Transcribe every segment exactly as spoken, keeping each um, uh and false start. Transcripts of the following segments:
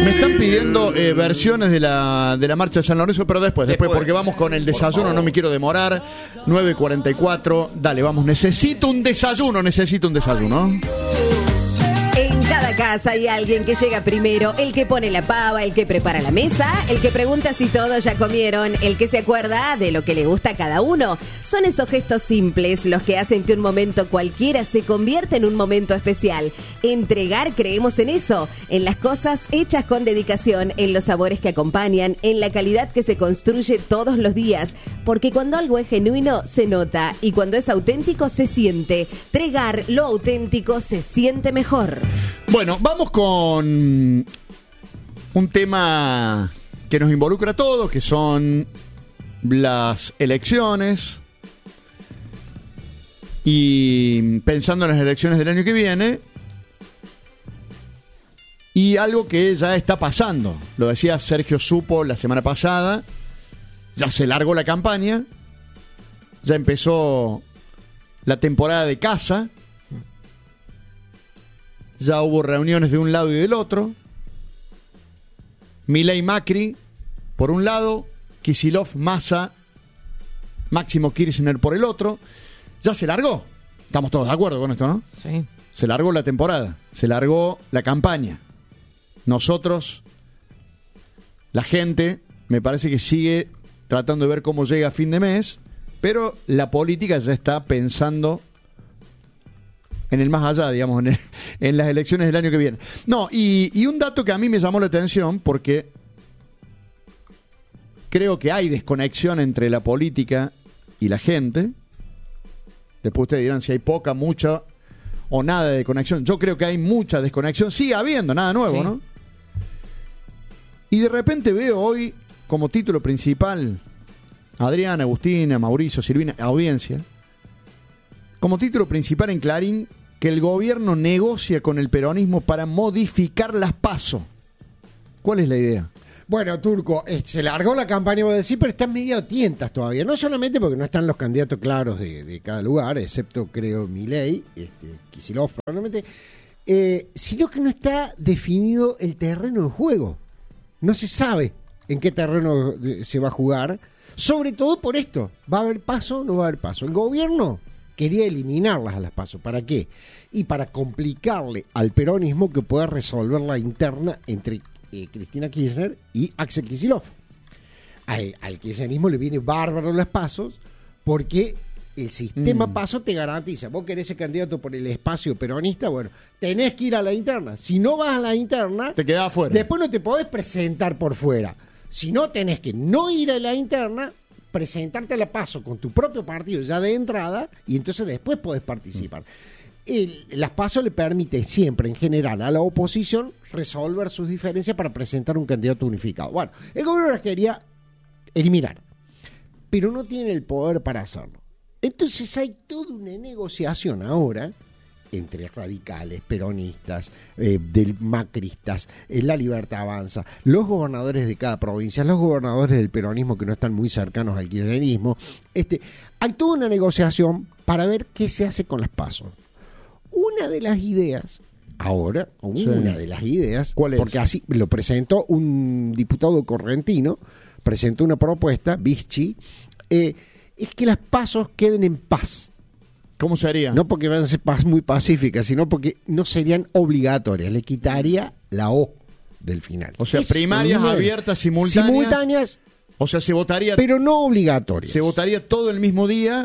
Me están pidiendo eh, versiones de la, de la marcha de San Lorenzo, pero después, después, Después. porque vamos con el desayuno, no me quiero demorar. nueve cuarenta y cuatro, dale, vamos, necesito un desayuno, necesito un desayuno. En cada casa hay alguien que llega primero, el que pone la pava, el que prepara la mesa, el que pregunta si todos ya comieron, el que se acuerda de lo que le gusta a cada uno. Son esos gestos simples los que hacen que un momento cualquiera se convierta en un momento especial. Entregar, creemos en eso, en las cosas hechas con dedicación, en los sabores que acompañan, en la calidad que se construye todos los días. Porque cuando algo es genuino, se nota, y cuando es auténtico, se siente. Tregar lo auténtico se siente mejor. Bueno, vamos con un tema que nos involucra a todos, que son las elecciones. Y pensando en las elecciones del año que viene, y algo que ya está pasando, lo decía Sergio Supo la semana pasada, ya se largó la campaña, ya empezó la temporada de caza, ya hubo reuniones de un lado y del otro, Milei Macri por un lado, Kicillof, Massa, Máximo Kirchner por el otro. Ya se largó, estamos todos de acuerdo con esto, ¿no? Sí. Se largó la temporada, se largó la campaña. Nosotros, la gente, me parece que sigue tratando de ver cómo llega a fin de mes, pero la política ya está pensando en el más allá, digamos, en, el, en las elecciones del año que viene. No, y, y un dato que a mí me llamó la atención, porque creo que hay desconexión entre la política y la gente. Después ustedes dirán si hay poca, mucha o nada de conexión. Yo creo que hay mucha desconexión. Sigue habiendo, nada nuevo, sí, ¿no? Y de repente veo hoy como título principal Adriana, Agustina, Mauricio, Silvina, audiencia, como título principal en Clarín, que el gobierno negocia con el peronismo para modificar las PASO. ¿Cuál es la idea? Bueno, Turco, eh, se largó la campaña, voy a decir, pero están medio a tientas todavía. No solamente porque no están los candidatos claros de, de cada lugar, excepto, creo, Milei, este, Kicillof probablemente, eh, sino que no está definido el terreno de juego. No se sabe en qué terreno se va a jugar, sobre todo por esto. ¿Va a haber paso o no va a haber paso? El gobierno quería eliminarlas a las PASO. ¿Para qué? Y para complicarle al peronismo que pueda resolver la interna entre eh, Cristina Kirchner y Axel Kicillof. Al, al kirchnerismo le viene bárbaro las PASOs porque el sistema mm. PASO te garantiza. Vos querés ser candidato por el espacio peronista, bueno, tenés que ir a la interna. Si no vas a la interna, te quedás afuera. Después no te podés presentar por fuera. Si no, tenés que no ir a la interna, presentarte a la PASO con tu propio partido ya de entrada y entonces después podés participar. El, las PASO le permite siempre, en general, a la oposición resolver sus diferencias para presentar un candidato unificado. Bueno, el gobierno las quería eliminar, pero no tiene el poder para hacerlo. Entonces hay toda una negociación ahora entre radicales, peronistas, eh, del macristas, eh, La Libertad Avanza, los gobernadores de cada provincia, los gobernadores del peronismo que no están muy cercanos al kirchnerismo. Este, hay toda una negociación para ver qué se hace con las PASO. Una de las ideas, ahora, sí. una de las ideas, ¿cuál es? Porque así lo presentó un diputado correntino, presentó una propuesta, Vichy, eh, es que las PASO queden en paz. ¿Cómo sería? No porque van a ser paz muy pacíficas, sino porque no serían obligatorias. Le quitaría la O del final. O sea, es primarias una, abiertas, simultáneas. Simultáneas. O sea, se votaría. Pero no obligatorias. Se votaría todo el mismo día,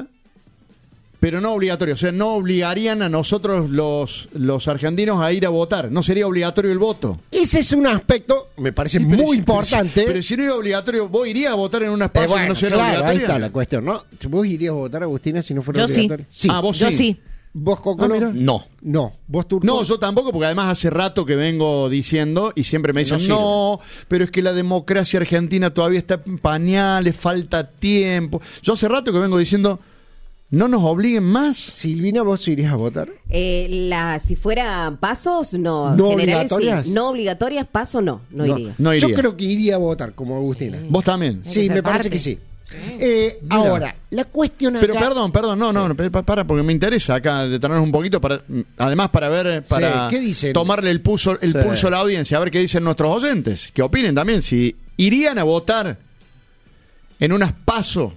pero no obligatorio. O sea, no obligarían a nosotros los, los argentinos a ir a votar. No sería obligatorio el voto. Ese es un aspecto, me parece pero muy si, importante. Pero, pero si no es obligatorio, ¿vos irías a votar en unas PASO eh, bueno, que no sean claro, obligatorias? ahí está la cuestión, ¿no? ¿Vos irías a votar, Agustina, si no fuera Yo obligatorio? sí. Ah, vos Yo sí. sí. ¿Vos, Cocolo? Ah, mira. No. No. ¿Vos, Turco? No, yo tampoco, porque además hace rato que vengo diciendo y siempre me dicen, no, no, pero es que la democracia argentina todavía está en pañales, falta tiempo. Yo hace rato que vengo diciendo, no nos obliguen más. Silvina, ¿vos irías a votar? Eh, la, si fuera pasos, no. ¿No generales, obligatorias? Sí. No obligatorias, paso no, no, No. iría. No iría. Yo creo que iría a votar, como Agustina. Vos también. Sí, ser me parece parte. que sí. Eh, ahora, la cuestión acá... Pero perdón, perdón, no, no, sí. para, porque me interesa acá detenernos un poquito, para además para ver, para sí, ¿qué dicen? tomarle el pulso, el sí. pulso a la audiencia, a ver qué dicen nuestros oyentes, que opinen también, si irían a votar en unas PASO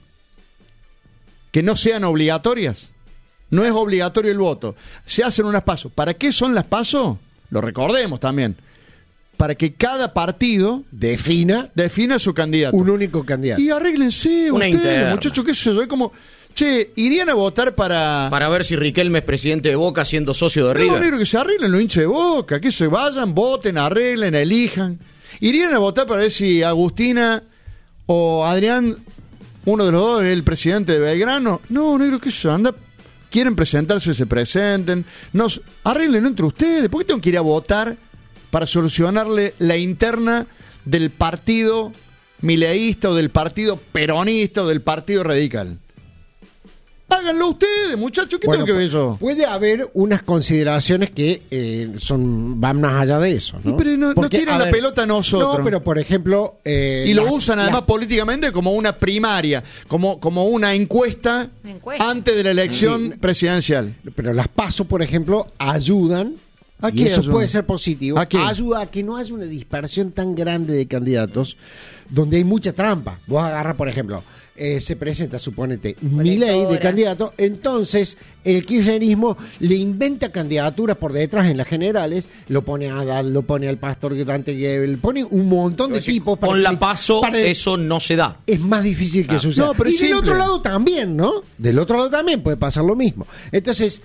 que no sean obligatorias. No es obligatorio el voto. Se hacen unas PASO. ¿Para qué son las PASO? Lo recordemos también. Para que cada partido defina defina su candidato. Un único candidato. Y arréglense Una ustedes, interna. muchachos, qué sé yo. Es como, che, irían a votar para... Para ver si Riquelme es presidente de Boca siendo socio de River. No, negro, que se arreglen los hinchas de Boca, que se vayan, voten, arreglen, elijan. Irían a votar para ver si Agustina o Adrián, uno de los dos, es el presidente de Belgrano. No, negro, qué sé yo, anda... Quieren presentarse, se presenten. No, arreglen entre ustedes. ¿Por qué tengo que ir a votar para solucionarle la interna del partido mileísta o del partido peronista o del partido radical? Háganlo ustedes, muchachos. ¿Qué bueno, tengo que ver yo? Puede haber unas consideraciones que eh, son van más allá de eso, ¿no? Y pero no, Porque, no tiran la ver, pelota a nosotros. No, pero por ejemplo... Eh, y lo la, usan además la, políticamente como una primaria, como, como una encuesta, encuesta antes de la elección sí, presidencial. Pero las PASO, por ejemplo, ayudan... Y eso ayuda? Puede ser positivo. ¿A qué? Ayuda a que no haya una dispersión tan grande de candidatos donde hay mucha trampa. Vos agarras, por ejemplo, eh, se presenta, suponete, Milei de candidato, entonces el kirchnerismo le inventa candidaturas por detrás en las generales, lo pone a Haddad, lo pone al pastor Dante Gebel, pone un montón de tipos. Con la PASO eso no se da. Es más difícil que ah, suceda. No, pero y del simple. Otro lado también, ¿no? Del otro lado también puede pasar lo mismo. Entonces...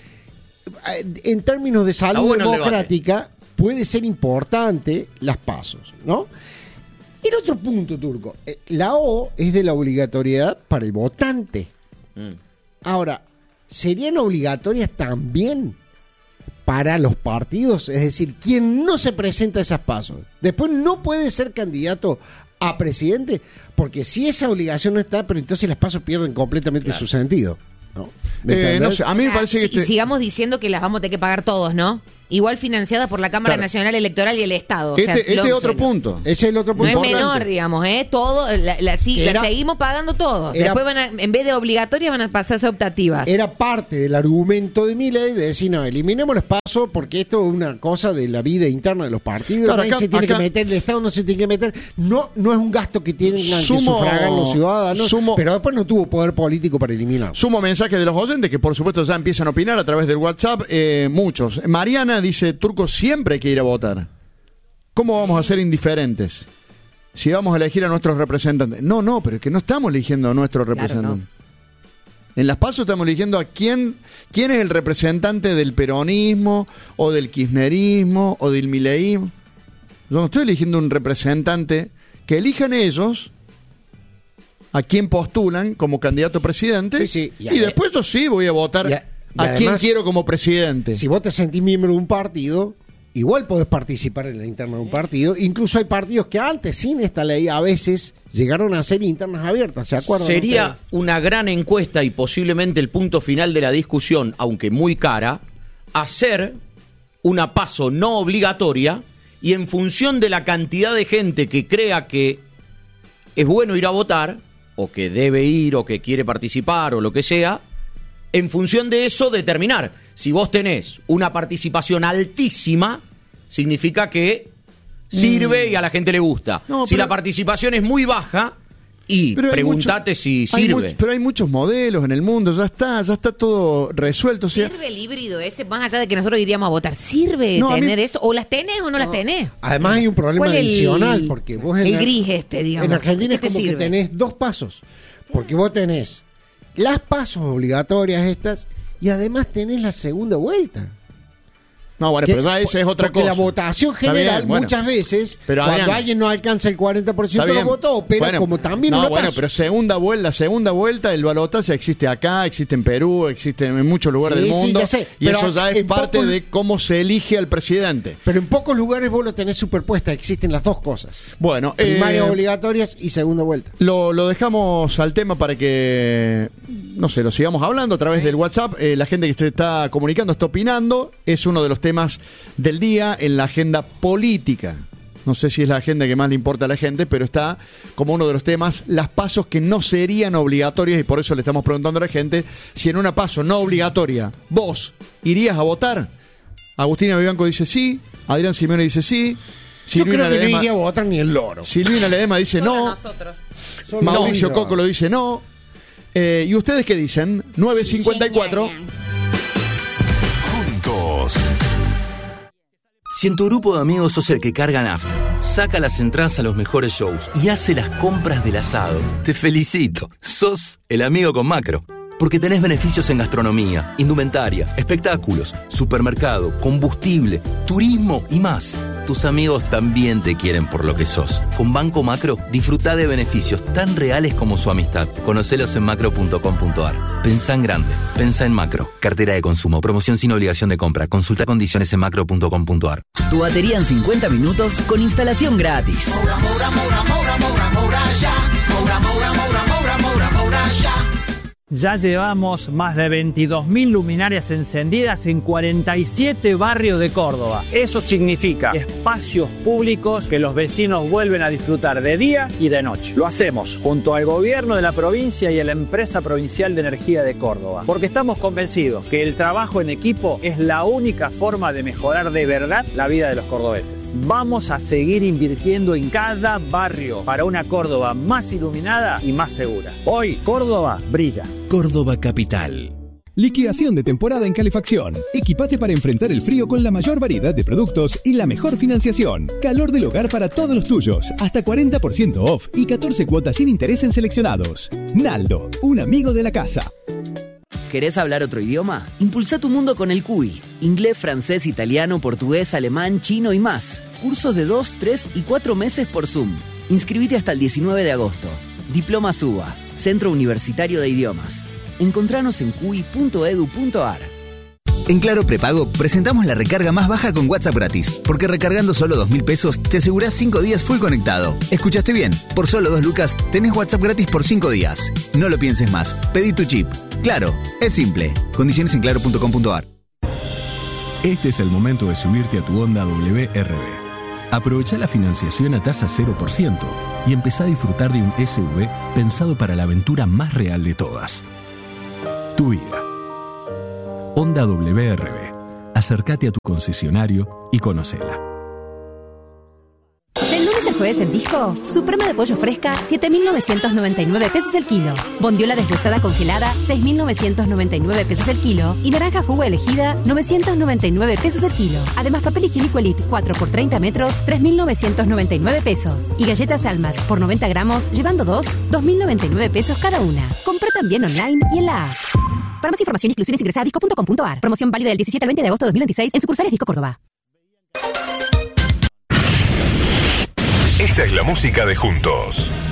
En términos de salud bueno democrática, puede ser importante las pasos, ¿no? El otro punto, Turco, la O es de la obligatoriedad para el votante. Mm. Ahora, ¿serían obligatorias también para los partidos? Es decir, quien no se presenta a esas pasos, después no puede ser candidato a presidente, porque si esa obligación no está, pero entonces las pasos pierden completamente claro. su sentido. ¿No? Eh, no sé, a mí me parece que... Y este... sigamos diciendo que las vamos a tener que pagar todos, ¿no? Igual financiadas por la Cámara claro. Nacional Electoral y el Estado. Este, o sea, este es otro punto. Ese es el otro punto. No es menor, digamos, ¿eh? Todo, la, la, sí, era, la seguimos pagando todos. Era, Después van a, en vez de obligatorias van a pasar a ser optativas. Era parte del argumento de Milei de decir, no, eliminemos los pasos porque esto es una cosa de la vida interna de los partidos. Claro, acá, se tiene acá, que meter, el Estado no se tiene que meter. No, no es un gasto que tienen sumo, que sufragar los ciudadanos, sumo, pero después no tuvo poder político para eliminarlo. Sumo mensaje de los oyentes que por supuesto ya empiezan a opinar a través del WhatsApp. Eh, muchos. Mariana dice, Turco, siempre hay que ir a votar. ¿Cómo vamos a ser indiferentes si vamos a elegir a nuestros representantes? No, no, pero es que no estamos eligiendo a nuestros representantes. Claro, no. En las PASO estamos eligiendo a quién, quién es el representante del peronismo o del kirchnerismo o del mileísmo. Yo no estoy eligiendo un representante que elijan ellos a quién postulan como candidato a presidente sí, sí. Y, y después yo sí voy a votar y a, y a además, quién quiero como presidente. Si vos te sentís miembro de un partido, igual podés participar en la interna de un partido. Incluso hay partidos que antes, sin esta ley, a veces llegaron a ser internas abiertas, ¿se acuerdan? Sería ustedes? Una gran encuesta y posiblemente el punto final de la discusión, aunque muy cara, hacer una PASO no obligatoria y en función de la cantidad de gente que crea que es bueno ir a votar, o que debe ir, o que quiere participar, o lo que sea, en función de eso determinar. Si vos tenés una participación altísima, significa que sirve mm. y a la gente le gusta. No, si pero... la participación es muy baja, y pero preguntate mucho, si sirve. Mucho, pero hay muchos modelos en el mundo, ya está, ya está todo resuelto. O sea, ¿sirve el híbrido ese? Más allá de que nosotros iríamos a votar, ¿sirve no, tener mí... eso? ¿O las tenés o no, no las tenés? Además hay un problema adicional, el, porque vos en el gris este, digamos. En Argentina es como sirve? que tenés dos pasos, porque vos tenés las pasos obligatorias estas y además tenés la segunda vuelta. No, bueno, que, pero ya esa es otra porque cosa. La votación general bien, bueno. muchas veces, pero cuando Adrián, alguien no alcanza el cuarenta por ciento de los votos, pero bueno, como también no, una bueno, paso. Pero segunda vuelta, la segunda vuelta, el balotaje existe acá, existe en Perú, existe en muchos lugares sí, del mundo. Sí, ya sé, y eso ya es parte poco, de cómo se elige al presidente. Pero en pocos lugares vos lo tenés superpuesta, existen las dos cosas. Bueno, primarias eh, obligatorias y segunda vuelta. Lo, lo dejamos al tema para que, no sé, lo sigamos hablando a través sí. del WhatsApp. Eh, la gente que se está comunicando está opinando. Es uno de los temas del día en la agenda política. no sé si es la agenda que más le importa a la gente, pero está como uno de los temas, las pasos que no serían obligatorias, y por eso le estamos preguntando a la gente si en una paso no obligatoria vos irías a votar. Agustina Vivanco dice sí, Adrián Simeone dice sí, Silvina Yo creo que Ledesma, no iría a votar ni el loro. Silvina Ledesma dice no, Mauricio Coco lo dice no. Eh, ¿Y ustedes qué dicen? nueve cincuenta y cuatro. Juntos. Si en tu grupo de amigos sos el que carga nafta, saca las entradas a los mejores shows y hace las compras del asado, te felicito. Sos el amigo con Macro. Porque tenés beneficios en gastronomía, indumentaria, espectáculos, supermercado, combustible, turismo y más. Tus amigos también te quieren por lo que sos. Con Banco Macro, disfrutá de beneficios tan reales como su amistad. Conocelos en macro punto com punto ar. Pensá en grande. Pensá en Macro. Cartera de consumo. Promoción sin obligación de compra. Consulta condiciones en macro punto com punto ar. Tu batería en cincuenta minutos con instalación gratis. Moura, Moura, Moura, Moura, Moura, Moura, ya. Moura, Moura, Moura, Moura, Moura, Moura, ya. Ya llevamos más de veintidós mil luminarias encendidas en cuarenta y siete barrios de Córdoba. Eso significa espacios públicos que los vecinos vuelven a disfrutar de día y de noche. Lo hacemos junto al gobierno de la provincia y a la empresa provincial de energía de Córdoba, porque estamos convencidos que el trabajo en equipo es la única forma de mejorar de verdad la vida de los cordobeses. Vamos a seguir invirtiendo en cada barrio para una Córdoba más iluminada y más segura. Hoy, Córdoba brilla. Córdoba Capital. Liquidación de temporada en calefacción. Equipate para enfrentar el frío con la mayor variedad de productos y la mejor financiación. Calor del hogar para todos los tuyos. Hasta cuarenta por ciento off y catorce cuotas sin interés en seleccionados. Naldo, un amigo de la casa. ¿Querés hablar otro idioma? Impulsa tu mundo con el C U I. Inglés, francés, italiano, portugués, alemán, chino y más. Cursos de dos, tres y cuatro meses por Zoom. Inscribite hasta el diecinueve de agosto. Diploma SUBA, Centro Universitario de Idiomas. Encontranos en cui punto edu punto ar. En Claro Prepago presentamos la recarga más baja con WhatsApp gratis, porque recargando solo dos mil pesos te asegurás cinco días full conectado. ¿Escuchaste bien? Por solo dos lucas tenés WhatsApp gratis por cinco días. No lo pienses más, pedí tu chip. Claro, es simple. Condiciones en claro punto com punto ar. Este es el momento de subirte a tu Honda W R V. Aprovecha la financiación a tasa cero por ciento y empezá a disfrutar de un S U V pensado para la aventura más real de todas. Tu vida. Honda W R V. Acércate a tu concesionario y conócela. Del lunes al jueves en Disco, Suprema de pollo fresca, siete mil novecientos noventa y nueve pesos el kilo. Bondiola desglosada congelada, seis mil novecientos noventa y nueve pesos el kilo. Y naranja jugo elegida, novecientos noventa y nueve pesos el kilo. Además, papel higiénico Elite cuatro por treinta metros, tres mil novecientos noventa y nueve pesos. Y galletas Almas por noventa gramos, llevando dos, dos mil noventa y nueve pesos cada una. Compra también online y en la app. Para más información y exclusiones ingresa a disco punto com punto ar. Promoción válida del diecisiete al veinte de agosto de dos mil veintiséis en sucursales Disco Córdoba. Esta es la música de Juntos.